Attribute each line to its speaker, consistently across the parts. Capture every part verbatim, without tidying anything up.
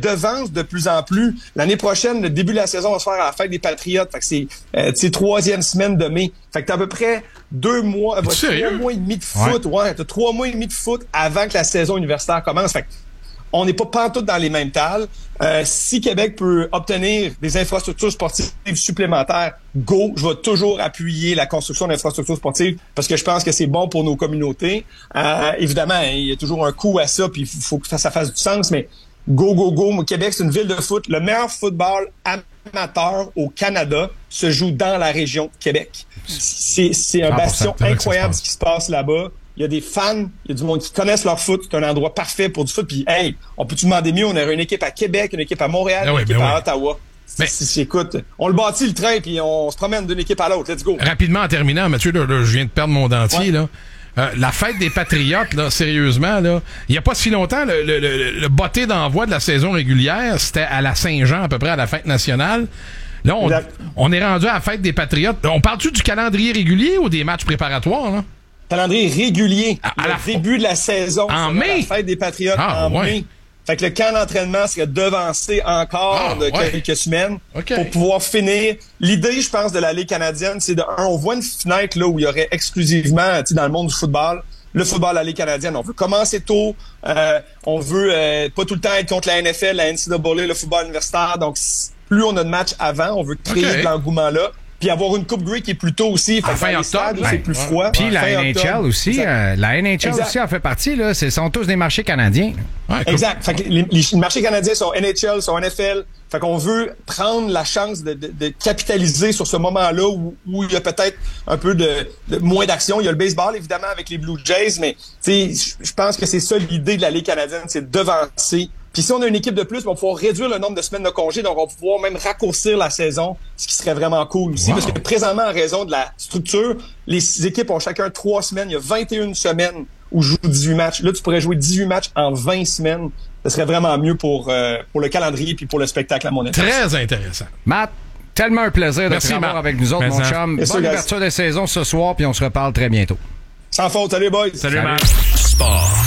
Speaker 1: devance de plus en plus. L'année prochaine, le début de la saison va se faire à la fête des Patriotes. Fait que c'est, euh, tu sais, troisième semaine de mai. Fait que t'as à peu près deux mois, bah, trois mois et demi de foot. Ouais, ouais t'as trois mois et demi de foot avant que la saison universitaire commence. Fait que on n'est pas pantoute dans les mêmes tales. Euh, si Québec peut obtenir des infrastructures sportives supplémentaires, go, je vais toujours appuyer la construction d'infrastructures sportives parce que je pense que c'est bon pour nos communautés. Euh, évidemment, il y a toujours un coût à ça, puis il faut que ça fasse du sens, mais go, go, go. Québec, c'est une ville de foot. Le meilleur football amateur au Canada se joue dans la région de Québec. C'est, c'est un bastion incroyable ce qui se passe là-bas. Il y a des fans, il y a du monde qui connaissent leur foot. C'est un endroit parfait pour du foot. Puis, hey, on peut-tu demander mieux? On aurait une équipe à Québec, une équipe à Montréal,
Speaker 2: ben
Speaker 1: une
Speaker 2: oui,
Speaker 1: équipe
Speaker 2: ben
Speaker 1: à
Speaker 2: oui.
Speaker 1: Ottawa.
Speaker 2: Mais...
Speaker 1: C'est, c'est, écoute, on le bâtit le train, puis on se promène d'une équipe à l'autre. Let's go.
Speaker 2: Rapidement, en terminant, Mathieu, là, là, je viens de perdre mon dentier,
Speaker 1: ouais.
Speaker 2: là. Euh, la fête des Patriotes, là, sérieusement, là, il n'y a pas si longtemps, le, le, le, le botté d'envoi de la saison régulière, c'était à la Saint-Jean, à peu près, à la fête nationale. Là, on, on est rendu à la fête des Patriotes. On parle-tu du calendrier régulier ou des matchs préparatoires, là?
Speaker 1: Calendrier régulier.
Speaker 2: À, à
Speaker 1: le
Speaker 2: la
Speaker 1: début de la saison.
Speaker 2: En mai?
Speaker 1: La fête des Patriotes
Speaker 2: ah,
Speaker 1: en
Speaker 2: ouais.
Speaker 1: mai. Fait que le camp d'entraînement serait devancé encore
Speaker 2: ah,
Speaker 1: de
Speaker 2: ouais.
Speaker 1: quelques semaines
Speaker 2: okay.
Speaker 1: pour pouvoir finir. L'idée, je pense, de la Ligue canadienne, c'est de un, on voit une fenêtre là où il y aurait exclusivement, tu sais, dans le monde du football, le football de la Ligue canadienne. On veut commencer tôt. Euh, on veut euh, pas tout le temps être contre la N F L, la N C A A, le football universitaire. Donc, plus on a de matchs avant, on veut créer
Speaker 2: okay.
Speaker 1: de l'engouement-là. Puis avoir une Coupe Grey qui est plus tôt aussi. Fait
Speaker 2: fin octobre,
Speaker 1: c'est plus froid.
Speaker 3: Puis la N H L aussi, euh, la N H L
Speaker 1: exact.
Speaker 3: aussi en fait partie. Là, ce sont tous des marchés canadiens.
Speaker 2: Ouais,
Speaker 1: exact. Fait que les, les marchés canadiens sont N H L, sont N F L. Fait qu'on veut prendre la chance de, de, de capitaliser sur ce moment-là où, où il y a peut-être un peu de, de moins d'action. Il y a le baseball, évidemment, avec les Blue Jays, mais je pense que c'est ça l'idée de la Ligue canadienne, c'est de devancer. Puis si on a une équipe de plus, on va pouvoir réduire le nombre de semaines de congés, donc on va pouvoir même raccourcir la saison, ce qui serait vraiment cool aussi. Wow. Parce que présentement, en raison de la structure, les équipes ont chacun trois semaines. Il y a vingt et une semaines où je joue dix-huit matchs. Là, tu pourrais jouer dix-huit matchs en vingt semaines. Ce serait vraiment mieux pour, euh, pour le calendrier puis pour le spectacle à mon avis.
Speaker 2: Très intéressant.
Speaker 3: Matt, tellement un plaisir
Speaker 2: Merci,
Speaker 3: de te avoir
Speaker 2: Matt.
Speaker 3: avec nous autres,
Speaker 2: Merci.
Speaker 3: mon chum.
Speaker 1: Bonne
Speaker 3: sûr, ouverture de saison ce soir, puis on se reparle très bientôt.
Speaker 1: Sans faute. Salut, boys.
Speaker 2: Salut, Salut. Matt.
Speaker 4: Sport.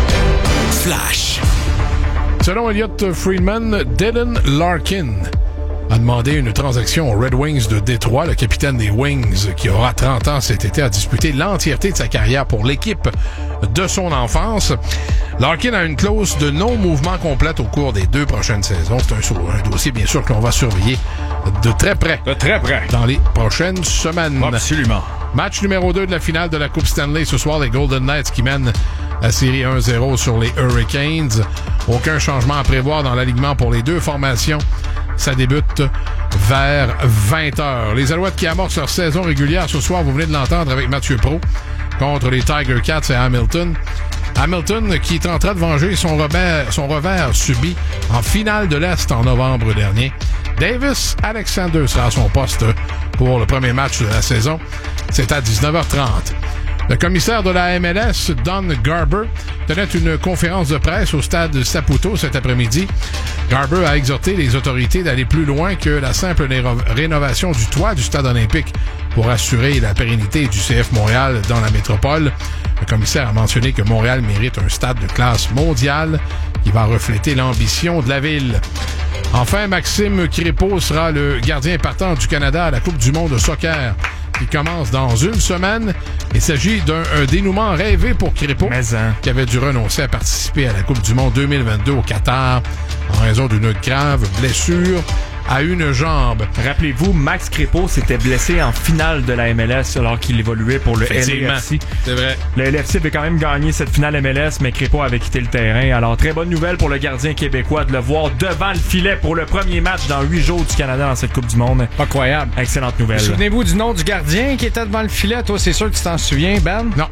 Speaker 4: Flash.
Speaker 2: Selon Elliott Friedman, Dylan Larkin a demandé une transaction aux Red Wings de Détroit. Le capitaine des Wings, qui aura trente ans cet été, a disputé l'entièreté de sa carrière pour l'équipe de son enfance. Larkin a une clause de non-mouvement complète au cours des deux prochaines saisons. C'est un, un dossier, bien sûr, que l'on va surveiller de très près.
Speaker 3: De très près.
Speaker 2: Dans les prochaines semaines.
Speaker 3: Absolument.
Speaker 2: Match numéro deux de la finale de la Coupe Stanley ce soir, les Golden Knights qui mènent la série un zéro sur les Hurricanes. Aucun changement à prévoir dans l'alignement pour les deux formations. Ça débute vers vingt heures. Les Alouettes qui amorcent leur saison régulière ce soir, vous venez de l'entendre avec Mathieu Pro, contre les Tiger Cats et Hamilton. Hamilton qui tentera de venger son revers, son revers subi en finale de l'Est en novembre dernier. Davis Alexander sera à son poste pour le premier match de la saison. C'est à dix-neuf heures trente. Le commissaire de la M L S, Don Garber, tenait une conférence de presse au stade Saputo cet après-midi. Garber a exhorté les autorités d'aller plus loin que la simple réno- rénovation du toit du stade olympique pour assurer la pérennité du C F Montréal dans la métropole. Le commissaire a mentionné que Montréal mérite un stade de classe mondiale qui va refléter l'ambition de la ville. Enfin, Maxime Crépeau sera le gardien partant du Canada à la Coupe du monde de soccer qui commence dans une semaine. Il s'agit d'un un dénouement rêvé pour Crépeau,
Speaker 5: hein.
Speaker 2: qui avait dû renoncer à participer à la Coupe du monde deux mille vingt-deux au Qatar en raison d'une grave blessure à une jambe.
Speaker 5: Rappelez-vous, Max Crépeau s'était blessé en finale de la M L S alors qu'il évoluait pour le L A F C.
Speaker 2: C'est vrai.
Speaker 5: Le L A F C avait quand même gagné cette finale M L S, mais Crépeau avait quitté le terrain. Alors, très bonne nouvelle pour le gardien québécois de le voir devant le filet pour le premier match dans huit jours du Canada dans cette Coupe du monde.
Speaker 3: Incroyable.
Speaker 5: Excellente nouvelle.
Speaker 3: Souvenez-vous du nom du gardien qui était devant le filet. Toi, c'est sûr que tu t'en souviens, Ben?
Speaker 2: Non.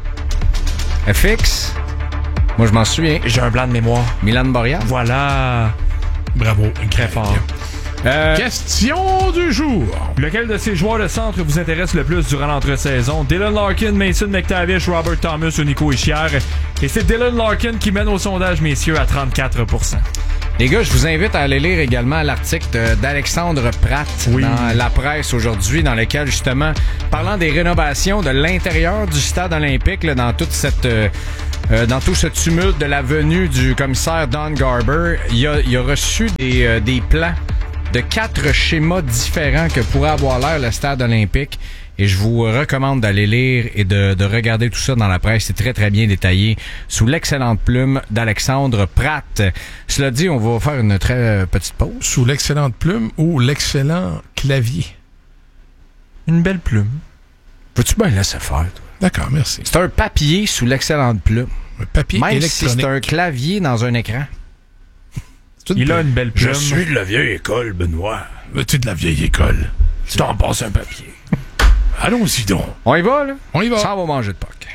Speaker 3: F X? Moi, je m'en souviens.
Speaker 5: J'ai un blanc de mémoire.
Speaker 3: Milan Borja?
Speaker 5: Voilà.
Speaker 2: Bravo.
Speaker 5: Très fort.
Speaker 3: Euh,
Speaker 2: Question du jour.
Speaker 5: Lequel de ces joueurs de centre vous intéresse le plus durant l'entre-saison? Dylan Larkin, Mason McTavish, Robert Thomas ou Nico Hischier? Et c'est Dylan Larkin qui mène au sondage, messieurs, à trente-quatre pour cent.
Speaker 3: Les gars, je vous invite à aller lire également l'article d'Alexandre Pratt oui. dans la presse aujourd'hui, dans lequel, justement, parlant des rénovations de l'intérieur du stade olympique, là, dans toute cette... Euh, Euh, dans tout ce tumulte de la venue du commissaire Don Garber, il a, il a reçu des, euh, des plans de quatre schémas différents que pourrait avoir l'air le stade olympique. Et je vous recommande d'aller lire et de, de regarder tout ça dans la presse. C'est très, très bien détaillé sous l'excellente plume d'Alexandre Pratt. Cela dit, on va faire une très petite pause.
Speaker 2: Sous l'excellente plume ou l'excellent clavier?
Speaker 5: Une belle plume.
Speaker 3: Peux-tu bien laisser faire, toi?
Speaker 2: D'accord, merci.
Speaker 3: C'est un papier sous l'excellente plume.
Speaker 2: Un papier
Speaker 3: Même
Speaker 2: électronique.
Speaker 3: si c'est un clavier dans un écran.
Speaker 5: Il a une belle plume.
Speaker 6: Je suis de la vieille école, Benoît.
Speaker 2: Tu es de la vieille école.
Speaker 6: Tu t'en passes un papier. Allons-y donc.
Speaker 3: On y va, là?
Speaker 2: On y va.
Speaker 3: Ça va manger de Pâques.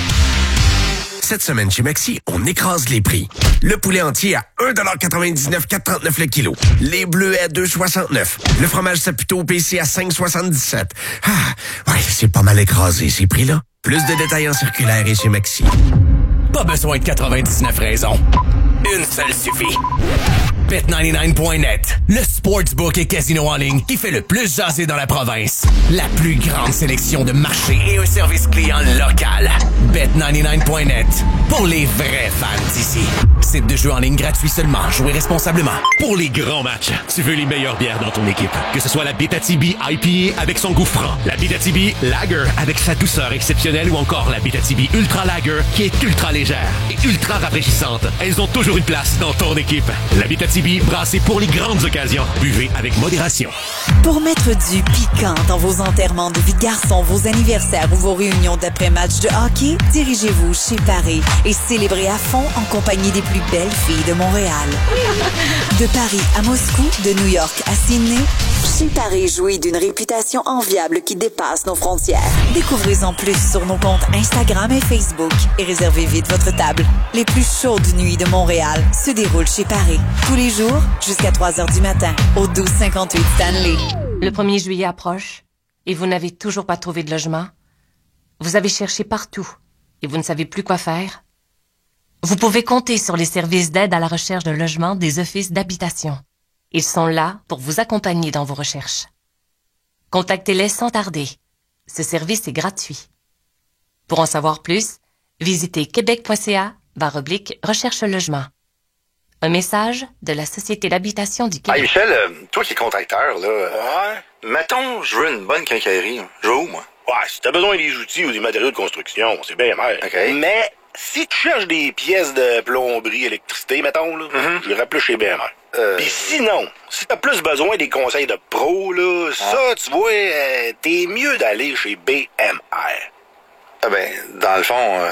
Speaker 4: Cette semaine chez Maxi, on écrase les prix. Le poulet entier à un dollar quatre-vingt-dix-neuf, quatre trente-neuf le kilo. Les bleus à deux soixante-neuf. Le fromage Saputo P C à cinq soixante-dix-sept. Ah, ouais, c'est pas mal écrasé, ces prix-là. Plus de détails en circulaire et chez Maxi.
Speaker 7: Pas besoin de quatre-vingt-dix-neuf raisons. Une seule suffit. Bet quatre-vingt-dix-neuf point net, le sportsbook et casino en ligne qui fait le plus jaser dans la province. La plus grande sélection de marchés et un service client local. Bet quatre-vingt-dix-neuf point net, pour les vrais fans d'ici. Site de jeu en ligne gratuit seulement. Jouez responsablement.
Speaker 8: Pour les grands matchs, tu veux les meilleures bières dans ton équipe. Que ce soit la Bétatibi I P A avec son goût franc, la Bétatibi Lager avec sa douceur exceptionnelle ou encore la Bétatibi Ultra Lager qui est ultra légère et ultra rafraîchissante. Elles ont toujours une place dans ton équipe. La Bétatibi, brassée pour les grandes occasions. Buvez avec modération.
Speaker 9: Pour mettre du piquant dans vos enterrements de vie de garçon, vos anniversaires ou vos réunions d'après-match de hockey, dirigez-vous chez Paris et célébrez à fond en compagnie des plus belles filles de Montréal. De Paris à Moscou, de New York à Sydney, chez Paris jouit d'une réputation enviable qui dépasse nos frontières. Découvrez-en plus sur nos comptes Instagram et Facebook et réservez vite votre table. Les plus chaudes nuits de Montréal se déroulent chez Paris. Tous les jours, jusqu'à trois heures du matin, au douze cinquante-huit Stanley.
Speaker 10: Le premier juillet approche et vous n'avez toujours pas trouvé de logement. Vous avez cherché partout et vous ne savez plus quoi faire. Vous pouvez compter sur les services d'aide à la recherche de logement des offices d'habitation. Ils sont là pour vous accompagner dans vos recherches. Contactez-les sans tarder. Ce service est gratuit. Pour en savoir plus, visitez québec.ca barre oblique recherche logement. Un message de la Société d'habitation du Québec.
Speaker 11: Hey Michel, euh, toi qui es contracteur, là, ouais. Mettons, je veux une bonne quincaillerie. Je vais où, moi? Ouais, si t'as besoin des outils ou des matériaux de construction, c'est bien mer. OK. Mais si tu cherches des pièces de plomberie, électricité, mettons, là, mm-hmm. j'irais plus chez B M R. Euh... Puis sinon, si t'as plus besoin des conseils de pro, là, ah. ça, tu vois, euh, t'es mieux d'aller chez B M R. Ah ben, dans le fond, euh,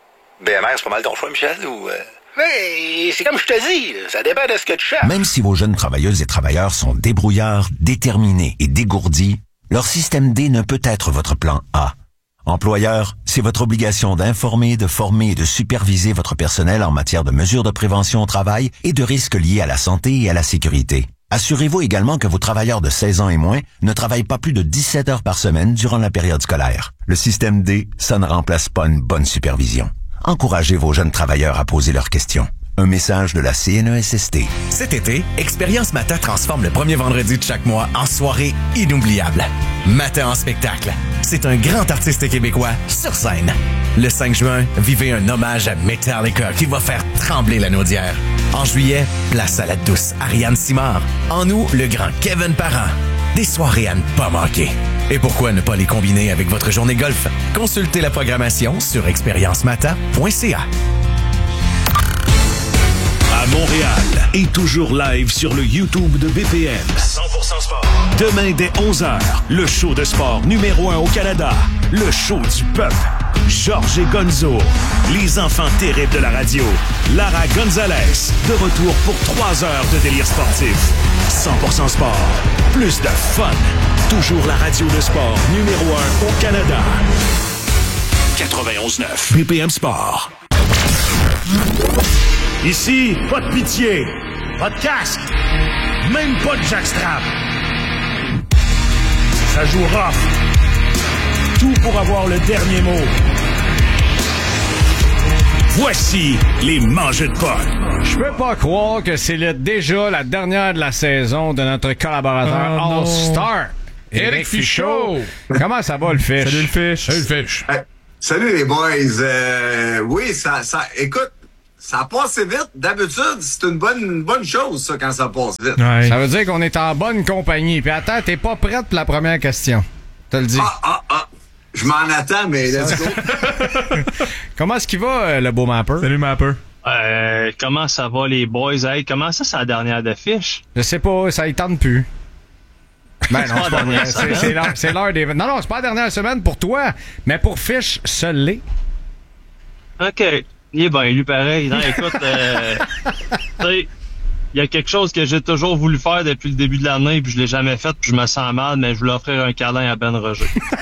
Speaker 11: B M R, c'est pas mal ton choix, Michel, ou... Euh... Mais c'est comme je te dis, ça dépend de ce que tu cherches.
Speaker 12: Même si vos jeunes travailleuses et travailleurs sont débrouillards, déterminés et dégourdis, leur système D ne peut être votre plan A. Employeur, c'est votre obligation d'informer, de former et de superviser votre personnel en matière de mesures de prévention au travail et de risques liés à la santé et à la sécurité. Assurez-vous également que vos travailleurs de seize ans et moins ne travaillent pas plus de dix-sept heures par semaine durant la période scolaire. Le système D, ça ne remplace pas une bonne supervision. Encouragez vos jeunes travailleurs à poser leurs questions. Un message de la C N E S S T.
Speaker 7: Cet été, Expérience Mata transforme le premier vendredi de chaque mois en soirée inoubliable. Mata en spectacle. C'est un grand artiste québécois sur scène. Le cinq juin, vivez un hommage à Metallica qui va faire trembler la naudière. En juillet, place à la douce Ariane Simard. En août, le grand Kevin Parent. Des soirées à ne pas manquer. Et pourquoi ne pas les combiner avec votre journée golf? Consultez la programmation sur expérience mata point c a.
Speaker 13: À Montréal et toujours live sur le YouTube de B P M.
Speaker 8: cent pour cent sport.
Speaker 13: Demain dès onze heures, le show de sport numéro un au Canada. Le show du peuple. Georges et Gonzo. Les enfants terribles de la radio. Lara Gonzalez. De retour pour trois heures de délire sportif. cent pour cent sport. Plus de fun. Toujours la radio de sport numéro un au Canada. quatre-vingt-onze neuf. B P M Sport.
Speaker 6: Ici, pas de pitié, pas de casque, même pas de jackstrap. Ça joue rough. Tout pour avoir le dernier mot.
Speaker 13: Voici les mangeux de potes.
Speaker 3: Je peux pas croire que c'est le, déjà la dernière de la saison de notre collaborateur
Speaker 2: oh,
Speaker 3: All-Star,
Speaker 2: Éric Fichaud.
Speaker 3: Comment ça va, le fish?
Speaker 2: Salut, le fish. Salut, le fish.
Speaker 14: Hey, salut, les boys. Euh, oui, ça, ça, écoute, ça a passé vite. D'habitude, c'est une bonne, une bonne chose, ça, quand ça passe vite.
Speaker 3: Ouais. Ça veut dire qu'on est en bonne compagnie. Puis attends, t'es pas prête pour la première question. Te le dis.
Speaker 14: Ah, ah, ah. Je m'en attends, mais let's go.
Speaker 3: Comment est-ce qu'il va, euh, le beau Mapper?
Speaker 5: Salut, Mapper.
Speaker 15: Euh, comment ça va, les boys? Hey, comment ça, c'est la dernière de fiche?
Speaker 3: Je sais pas, ça y tente plus. Ben non, c'est pas vrai. C'est, c'est, l'heure, c'est l'heure des... Non, non, c'est pas la dernière semaine pour toi, mais pour Fish, seul l'est.
Speaker 15: OK. Il est bien élu pareil. Non, écoute, euh, tu sais, il y a quelque chose que j'ai toujours voulu faire depuis le début de l'année, puis je l'ai jamais fait, puis je me sens mal, mais je voulais offrir un câlin à Ben Roger.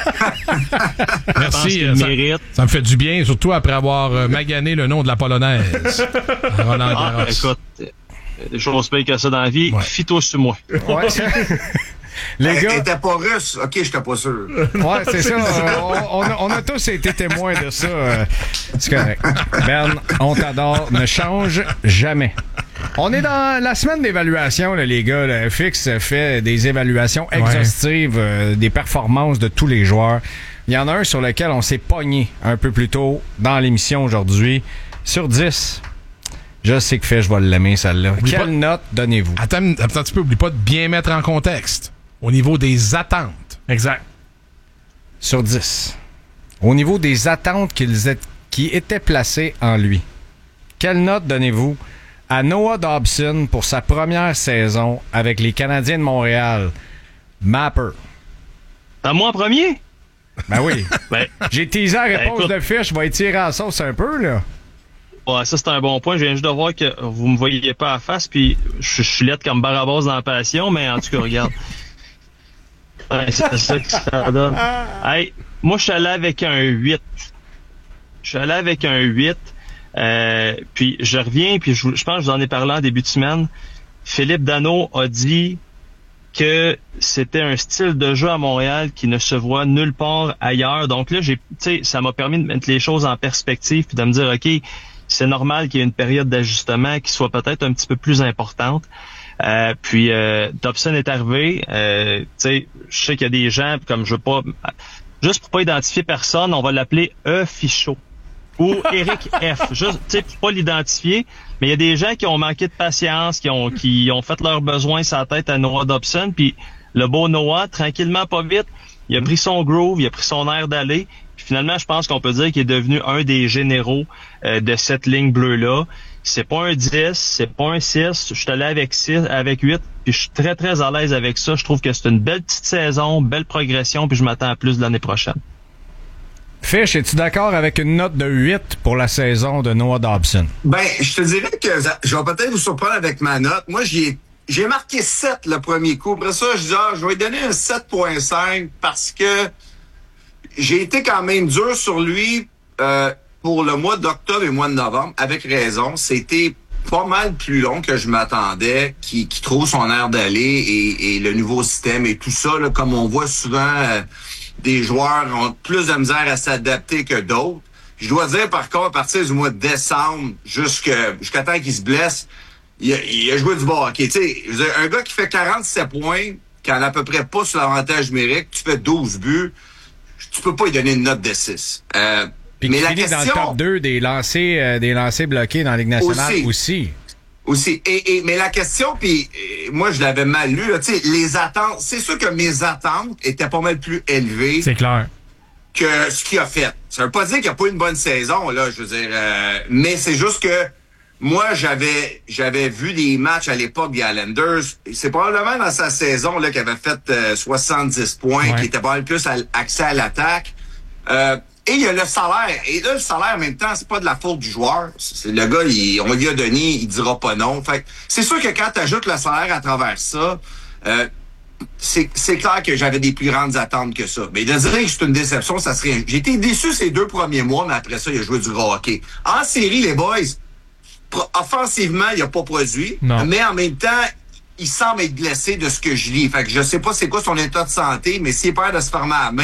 Speaker 2: Merci.
Speaker 15: Je pense
Speaker 2: ça,
Speaker 15: mérite.
Speaker 2: ça me fait du bien, surtout après avoir euh, magané le nom de la polonaise. Roland Garros.
Speaker 15: Ah, écoute, il y a des choses pires que ça dans la vie. Ouais. Fie-toi sur moi.
Speaker 3: Ouais. Les
Speaker 14: Elle,
Speaker 3: gars...
Speaker 14: elle était pas russe. OK, j'étais pas sûr.
Speaker 3: Ouais, c'est ça. On, on, a, on a tous été témoins de ça. C'est correct. Ben, on t'adore. Ne change jamais. On est dans la semaine d'évaluation, là, les gars. Le F X fait des évaluations exhaustives, ouais. euh, des performances de tous les joueurs. Il y en a un sur lequel on s'est pogné un peu plus tôt dans l'émission aujourd'hui. Sur dix, je sais que fait, je vais l'aimer, celle-là. Oublie Quelle pas... note donnez-vous?
Speaker 2: Attends, attends un petit peu, oublie pas de bien mettre en contexte. Au niveau des attentes.
Speaker 5: Exact.
Speaker 3: Sur dix. Au niveau des attentes qu'ils aient, qui étaient placées en lui. Quelle note donnez-vous à Noah Dobson pour sa première saison avec les Canadiens de Montréal? Mapper.
Speaker 15: À moi en premier?
Speaker 3: Ben oui.
Speaker 15: ben,
Speaker 3: J'ai teasé la réponse
Speaker 15: ben, écoute,
Speaker 3: de Fish. Je vais étirer la sauce un peu, là.
Speaker 15: Ouais, ça, c'est un bon point. Je viens juste de voir que vous me voyez pas à la face, puis je suis laide comme Barabas dans la passion, mais en tout cas, regarde. Ouais, c'est ça que ça donne. Hey, moi, je suis allé avec un huit. Je suis allé avec un huit. Euh, puis je reviens, puis je, je pense que je vous en ai parlé en début de semaine. Philippe Danault a dit que c'était un style de jeu à Montréal qui ne se voit nulle part ailleurs. Donc là, j'ai, tu sais, ça m'a permis de mettre les choses en perspective puis de me dire, OK, c'est normal qu'il y ait une période d'ajustement qui soit peut-être un petit peu plus importante. Euh, puis euh, Dobson est arrivé. Euh, tu sais, je sais qu'il y a des gens, comme je veux pas, juste pour pas identifier personne, on va l'appeler E. Fichaud ou Éric F. Juste, tu sais, pour pas l'identifier. Mais il y a des gens qui ont manqué de patience, qui ont qui ont fait leurs besoins sur la tête à Noah Dobson. Puis le beau Noah, tranquillement, pas vite, il a pris son groove, il a pris son air d'aller. Puis finalement, je pense qu'on peut dire qu'il est devenu un des généraux euh, de cette ligne bleue-là. C'est pas un dix, c'est pas un six. Je suis allé avec six, avec huit, puis je suis très, très à l'aise avec ça. Je trouve que c'est une belle petite saison, belle progression, puis je m'attends à plus de l'année prochaine.
Speaker 3: Fish, es-tu d'accord avec une note de huit pour la saison de Noah Dobson?
Speaker 14: Ben, je te dirais que je vais peut-être vous surprendre avec ma note. Moi, j'ai j'ai marqué sept le premier coup. Après ça, je dis, ah, je vais lui donner un sept virgule cinq parce que j'ai été quand même dur sur lui euh, pour le mois d'octobre et le mois de novembre, avec raison. C'était pas mal plus long que je m'attendais, qui, qui trouve son air d'aller et, et le nouveau système et tout ça, là, comme on voit souvent, euh, des joueurs ont plus de misère à s'adapter que d'autres. Je dois dire, par contre, à partir du mois de décembre, jusqu'à, jusqu'à temps qu'il se blesse, il a, il a joué du bon hockey. Tu sais, un gars qui fait quarante-sept points, qui en a à peu près pas sur l'avantage numérique, tu fais douze buts, tu peux pas lui donner une note de six. Euh,
Speaker 3: Puis mais la question, dans le top deux des lancers, euh, des lancers bloqués dans la Ligue nationale aussi. Aussi.
Speaker 14: aussi. Et, et, mais la question, puis moi, je l'avais mal lu, tu sais, les attentes, c'est sûr que mes attentes étaient pas mal plus élevées.
Speaker 5: C'est clair.
Speaker 14: Que ce qu'il a fait. Ça veut pas dire qu'il a pas eu une bonne saison, là, je veux dire, euh, mais c'est juste que moi, j'avais j'avais vu des matchs à l'époque des Islanders. C'est probablement dans sa saison là qu'il avait fait euh, soixante-dix points, ouais. Qui était pas mal plus à, accès à l'attaque. Euh, et il y a le salaire. Et là, le salaire, en même temps, c'est pas de la faute du joueur. C'est, le gars, il, on lui a donné, il dira pas non. Fait c'est sûr que quand tu ajoutes le salaire à travers ça, euh, c'est, c'est clair que j'avais des plus grandes attentes que ça. Mais de dire que c'est une déception, ça serait... J'ai été déçu ces deux premiers mois, mais après ça, il a joué du gros hockey. En série, les boys... Offensivement, il n'a pas produit, non. Mais en même temps, il semble être blessé de ce que je lis. Fait que je sais pas c'est quoi son état de santé, mais s'il perd de se fermer à la main,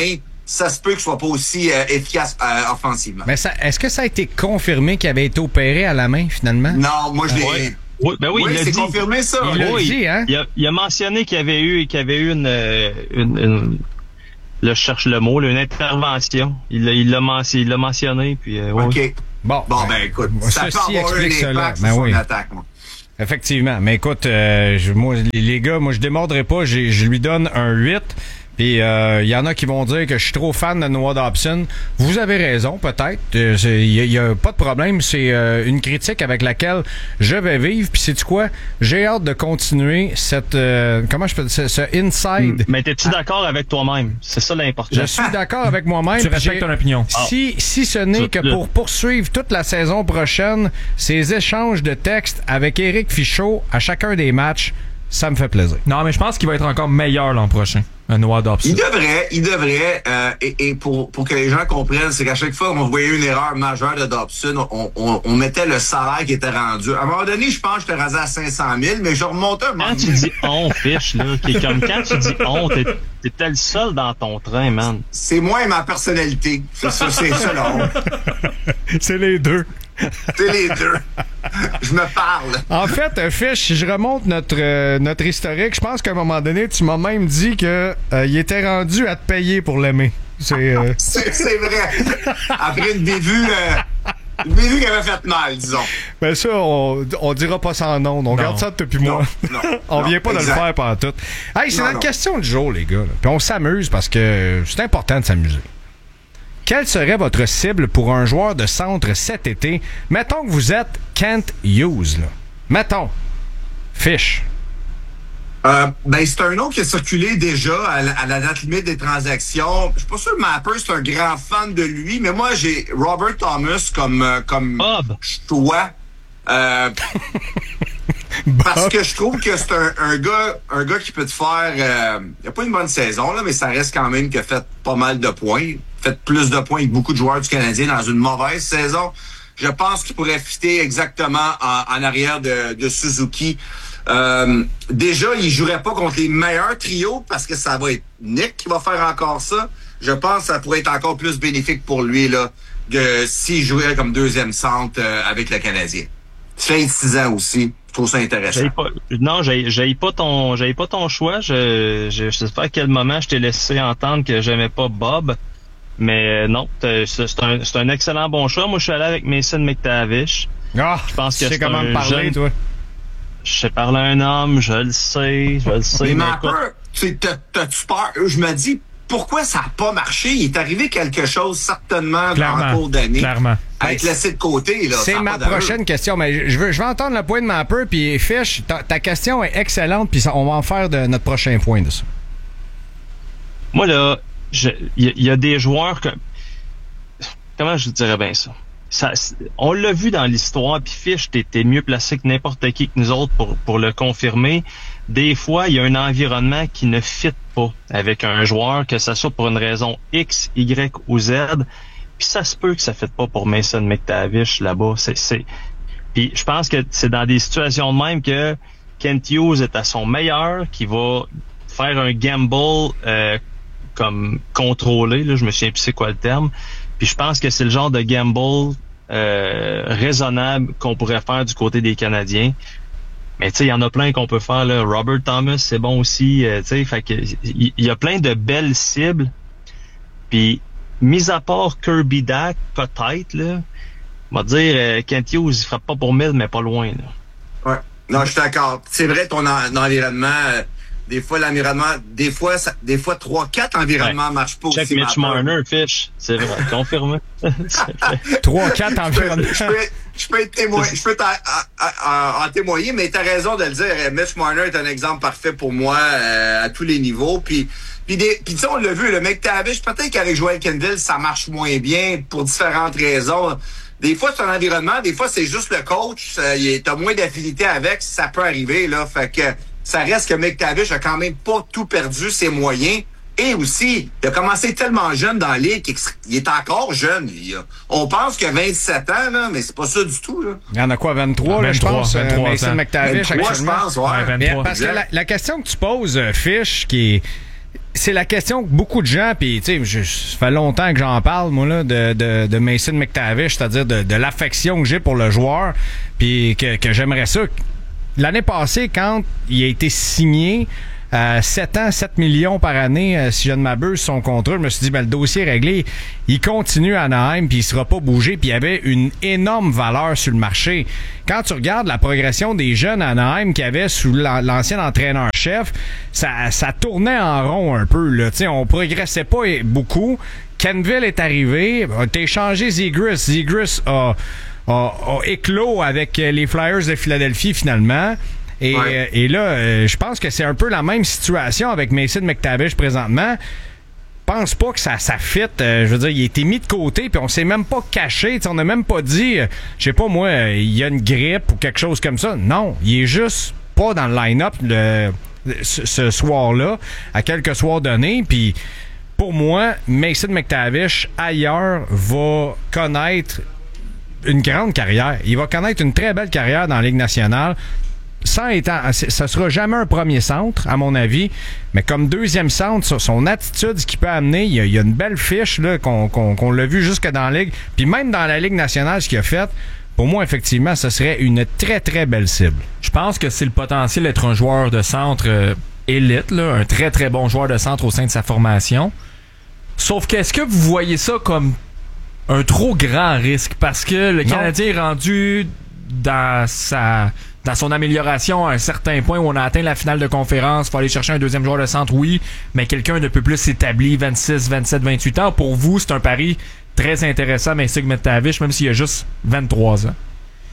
Speaker 14: ça se peut qu'il soit pas aussi euh, efficace euh, offensivement.
Speaker 3: Mais ça, est-ce que ça a été confirmé qu'il avait été opéré à la main, finalement?
Speaker 14: Non, moi, je l'ai...
Speaker 15: Ouais. Oui, ben oui,
Speaker 14: oui,
Speaker 15: il l'a
Speaker 14: c'est
Speaker 15: dit.
Speaker 14: confirmé, ça.
Speaker 3: Il l'a
Speaker 15: oui,
Speaker 3: dit, hein?
Speaker 15: Il a, il a mentionné qu'il y avait eu, qu'il y avait eu une, une, une, là, je cherche le mot, là, une intervention. Il l'a, il l'a mentionné, il l'a mentionné, puis, euh,
Speaker 14: OK.
Speaker 15: Oui.
Speaker 3: Bon,
Speaker 14: Bon, ben, écoute, ça peut
Speaker 3: ceci
Speaker 14: avoir un
Speaker 3: explique cela.
Speaker 14: impact
Speaker 3: Ben
Speaker 14: sur son
Speaker 3: oui.
Speaker 14: attaque, moi.
Speaker 3: Effectivement. Mais écoute, euh, je, moi, les, les gars, moi, je démordrai pas. J'ai, je lui donne un huit. Puis il euh, y en a qui vont dire que je suis trop fan de Noah Dobson. Vous avez raison, peut-être. Il euh, y, y a pas de problème. C'est euh, une critique avec laquelle je vais vivre. Puis sais-tu quoi? J'ai hâte de continuer cette... Euh, comment je peux dire? Ce, ce inside.
Speaker 15: Mais t'es-tu ah. d'accord avec toi-même? C'est ça l'important.
Speaker 3: Je suis d'accord avec moi-même.
Speaker 5: Tu respectes ton opinion.
Speaker 3: Si, si ce n'est que pour poursuivre toute la saison prochaine, ces échanges de textes avec Éric Fichaud à chacun des matchs, ça me fait plaisir.
Speaker 5: Non, mais je pense qu'il va être encore meilleur l'an prochain, Noah Dobson.
Speaker 14: Il devrait, il devrait, euh, et, et pour, pour que les gens comprennent, c'est qu'à chaque fois qu'on voyait une erreur majeure de Dobson, on, on, on mettait le salaire qui était rendu. À un moment donné, je pense que je t'ai rasé à cinq cent mille, mais je remontais un moment.
Speaker 15: Quand tu dis on, fiche, là, qui est comme quand tu dis on, t'es, t'es le seul dans ton train, man.
Speaker 14: C'est moi et ma personnalité. C'est ça, c'est ça, là.
Speaker 3: C'est les deux.
Speaker 14: C'est les deux. Je me parle.
Speaker 3: En fait, Fish, si je remonte notre euh, notre historique, je pense qu'à un moment donné, tu m'as même dit que euh, il était rendu à te payer pour l'aimer. C'est, euh...
Speaker 14: c'est, c'est vrai. Après une bévue, euh, une bévue qui avait fait mal, disons.
Speaker 3: Ben ça, on, on dira pas sans nom. On non. garde ça depuis moi.
Speaker 14: Non,
Speaker 3: on
Speaker 14: non,
Speaker 3: vient pas exact. de le faire pendant tout. Hey, c'est non, notre non. question du jour, les gars. Là. Puis on s'amuse parce que c'est important de s'amuser. Quelle serait votre cible pour un joueur de centre cet été? Mettons que vous êtes Kent Hughes, là. Mettons. Fish.
Speaker 14: Euh, ben, c'est un nom qui a circulé déjà à la, à la date limite des transactions. Je suis pas sûr que Mapper, c'est un grand fan de lui, mais moi, j'ai Robert Thomas comme, euh, comme
Speaker 15: Bob.
Speaker 14: choix. Euh, parce que je trouve que c'est un, un gars un gars qui peut te faire... Euh, il a pas une bonne saison, là, mais ça reste quand même qu'il a fait pas mal de points. Fait plus de points que beaucoup de joueurs du Canadien dans une mauvaise saison. Je pense qu'il pourrait fitter exactement en, en arrière de, de Suzuki. Euh, déjà, il jouerait pas contre les meilleurs trios parce que ça va être Nick qui va faire encore ça. Je pense que ça pourrait être encore plus bénéfique pour lui là, que s'il jouait comme deuxième centre euh, avec le Canadien. vingt-six ans aussi. Je trouve ça intéressant.
Speaker 15: J'aille pas, non, j'ai, j'ai pas ton, j'ai pas ton choix. Je, je, je sais pas à quel moment je t'ai laissé entendre que j'aimais pas Bob. Mais non, c'est, c'est, un, c'est un excellent bon choix. Moi, je suis allé avec Mason McTavish.
Speaker 3: Ah, je pense que je sais comment me parler, jeune... toi.
Speaker 15: Je sais parler à un homme, je le sais, je le sais.
Speaker 14: Mais, mais Mapper, tu t'as-tu peur? Je me dis, pourquoi ça n'a pas marché? Il est arrivé quelque chose, certainement, clairement, dans le cours d'année.
Speaker 5: Clairement.
Speaker 14: À être laissé de côté, là.
Speaker 3: C'est ma prochaine question, mais je veux, je veux entendre le point de Mapper, puis Fish, ta, ta question est excellente, puis on va en faire de notre prochain point de ça.
Speaker 15: Moi, là, il y, y a des joueurs que... Comment je dirais bien ça? Ça, on l'a vu dans l'histoire, puis Fish, t'es, t'es mieux placé que n'importe qui que nous autres pour, pour le confirmer. Des fois, il y a un environnement qui ne fit pas avec un joueur, que ça soit pour une raison X, Y ou Z. Puis ça se peut que ça ne fit pas pour Mason McTavish là-bas. C'est, c'est... Puis je pense que c'est dans des situations de même que Kent Hughes est à son meilleur, qui va faire un gamble euh, comme contrôlé. Là, je me souviens plus c'est quoi le terme. Puis je pense que c'est le genre de gamble euh, raisonnable qu'on pourrait faire du côté des Canadiens. Mais tu sais, il y en a plein qu'on peut faire. Là. Robert Thomas, c'est bon aussi. Euh, tu sais, fait que il y, y a plein de belles cibles. Puis, mis à part Kirby Dach, peut-être, là, on va dire, euh, Kent Hughes, il frappe pas pour mille, mais pas loin. Là.
Speaker 14: Ouais. Non, je suis d'accord. C'est vrai, ton en, environnement... Euh... Des fois, l'environnement, des fois, ça, des fois, trois, quatre environnements ouais. marchent pas
Speaker 15: Check
Speaker 14: aussi.
Speaker 15: Mitch Marner, Fish. C'est vrai, confirmé.
Speaker 3: trois, quatre environnements.
Speaker 14: Je peux, je peux être témoin, je peux en témoigner, mais t'as raison de le dire. Mitch Marner est un exemple parfait pour moi, euh, à tous les niveaux. Puis, puis, puis tu sais, on l'a vu, le McTavish, peut-être qu'avec Joel Kendall, ça marche moins bien pour différentes raisons. Des fois, c'est un environnement, des fois, c'est juste le coach. T'as moins d'affinité avec, ça peut arriver, là. Fait que, ça reste que McTavish a quand même pas tout perdu ses moyens. Et aussi, il a commencé tellement jeune dans la ligue qu'il est encore jeune. Il a, on pense qu'il a vingt-sept ans, là, mais c'est pas ça du tout. Là.
Speaker 3: Il y en a quoi, vingt-trois, là, je pense,
Speaker 5: vingt-trois,
Speaker 3: Mason McTavish
Speaker 14: vingt-trois, je pense, ouais.
Speaker 3: ouais, vingt-trois, parce que la, la question que tu poses, Fish, qui est... c'est la question que beaucoup de gens, puis tu sais, ça fait longtemps que j'en parle, moi, là, de, de, de Mason McTavish, c'est-à-dire de, de l'affection que j'ai pour le joueur, puis que, que j'aimerais ça. L'année passée, quand il a été signé, Euh, sept ans, sept millions par année, euh, si je ne m'abuse, son contrat. Je me suis dit, ben, le dossier est réglé. Il continue à Anaheim, puis il sera pas bougé, puis il y avait une énorme valeur sur le marché. Quand tu regardes la progression des jeunes à Anaheim qu'il y avait sous l'ancien entraîneur-chef, ça, ça tournait en rond un peu, là. Tu sais, on progressait pas beaucoup. Kenville est arrivé, t'as échangé Zegras. Zegras a, a, a éclos avec les Flyers de Philadelphie, finalement. Et, ouais. euh, et là, euh, je pense que c'est un peu la même situation avec Mason McTavish présentement. Je pense pas que ça, ça fit. Euh, je veux dire, il a été mis de côté, puis on s'est même pas caché. On n'a même pas dit, euh, je sais pas moi, euh, il y a une grippe ou quelque chose comme ça. Non, il est juste pas dans le line-up le, ce, ce soir-là, à quelques soirs donnés. Puis pour moi, Mason McTavish, ailleurs, va connaître une grande carrière. Il va connaître une très belle carrière dans la Ligue nationale. Sans étant, ça sera jamais un premier centre, à mon avis, mais comme deuxième centre, son attitude, ce qu'il peut amener, il y a, il y a une belle fiche là, qu'on, qu'on, qu'on l'a vu jusque dans la Ligue, puis même dans la Ligue nationale, ce qu'il a fait, pour moi, effectivement, ce serait une très, très belle cible.
Speaker 5: Je pense que c'est le potentiel d'être un joueur de centre euh, élite, là, un très, très bon joueur de centre au sein de sa formation. Sauf qu'est-ce que vous voyez ça comme un trop grand risque? Parce que le Canadien est rendu dans sa... dans son amélioration à un certain point où on a atteint la finale de conférence, il faut aller chercher un deuxième joueur de centre, oui, mais quelqu'un de peu plus établi, vingt-six, vingt-sept, vingt-huit ans. Pour vous, c'est un pari très intéressant, mais Mason McTavish, même s'il a juste vingt-trois ans.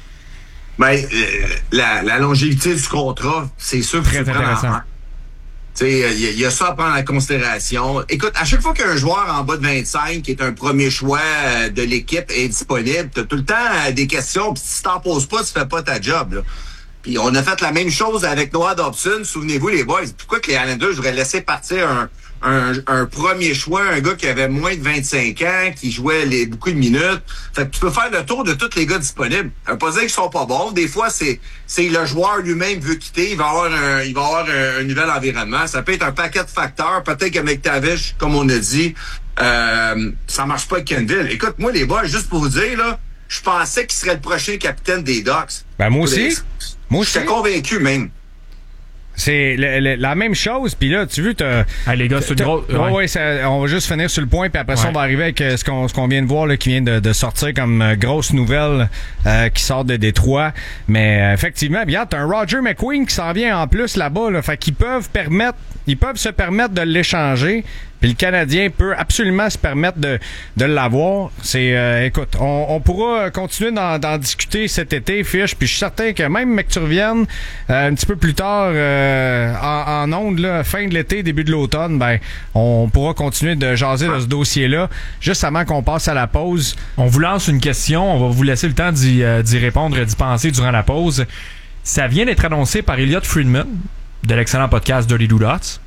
Speaker 14: Ben, euh, la, la longévité du contrat, c'est sûr que
Speaker 5: très intéressant.
Speaker 14: Il y, y a ça à prendre en considération. Écoute, à chaque fois qu'un joueur en bas de vingt-cinq, qui est un premier choix de l'équipe, est disponible, t'as tout le temps des questions, puis si t'en poses pas, tu fais pas ta job, là. Puis on a fait la même chose avec Noah Dobson. Souvenez-vous, les boys, pourquoi que les Islanders devraient laisser partir un, un, un premier choix, un gars qui avait moins de vingt-cinq ans, qui jouait les, beaucoup de minutes. Fait que tu peux faire le tour de tous les gars disponibles. Ça veut pas dire qu'ils sont pas bons. Des fois, c'est c'est le joueur lui-même veut quitter. Il va avoir un, il va avoir un, un nouvel environnement. Ça peut être un paquet de facteurs. Peut-être qu'avec McTavish, comme on a dit, euh, ça marche pas avec Kenville. Écoute, moi, les boys, juste pour vous dire, là, je pensais qu'il serait le prochain capitaine des Ducks.
Speaker 3: Ben, moi aussi. Moi aussi.
Speaker 14: J'étais convaincu, même.
Speaker 3: C'est le, le, la même chose, puis là, tu veux, t'as...
Speaker 5: Ah, les gars, c'est une grosse...
Speaker 3: Ouais, ouais, ça, on va juste finir sur le point, puis après ouais. ça, on va arriver avec ce qu'on, ce qu'on vient de voir, là, qui vient de, de sortir comme euh, grosse nouvelle euh, qui sort de Détroit. Mais euh, effectivement, bien, t'as un Roger McQueen qui s'en vient en plus là-bas, là, fait qu'ils peuvent permettre, ils peuvent se permettre de l'échanger. Puis le Canadien peut absolument se permettre de, de l'avoir. C'est, euh, écoute, on, on pourra continuer d'en, d'en discuter cet été, Fiche. Puis je suis certain que même mec tu reviennes euh, un petit peu plus tard euh, en, en ondes, là, fin de l'été, début de l'automne, ben on pourra continuer de jaser de ce dossier-là. Juste avant qu'on passe à la pause.
Speaker 5: On vous lance une question. On va vous laisser le temps d'y, euh, d'y répondre, d'y penser durant la pause. Ça vient d'être annoncé par Elliot Friedman de l'excellent podcast Dirty Do Dots.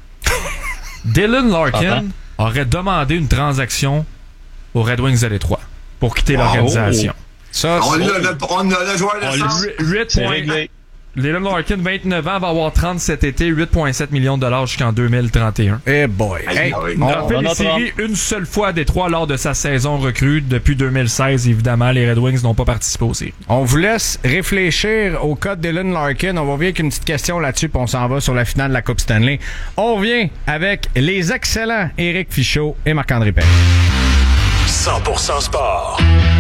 Speaker 5: Dylan Larkin ah, aurait demandé une transaction aux Red Wings de Détroit pour quitter wow. l'organisation.
Speaker 14: Ça, on, a le, on a le joueur de centre.
Speaker 5: C'est réglé. Dylan Larkin, vingt-neuf ans, va avoir trente cet été, huit virgule sept millions de dollars jusqu'en deux mille trente et un.
Speaker 3: Eh hey boy!
Speaker 5: Hey, il a fait les séries une seule fois à Détroit lors de sa saison recrue. Depuis deux mille seize, évidemment, les Red Wings n'ont pas participé aux séries.
Speaker 3: On vous laisse réfléchir au cas de Dylan Larkin. On va revenir avec une petite question là-dessus, puis on s'en va sur la finale de la Coupe Stanley. On revient avec les excellents Éric Fichaud et Marc-André Perry.
Speaker 13: cent pour cent sport.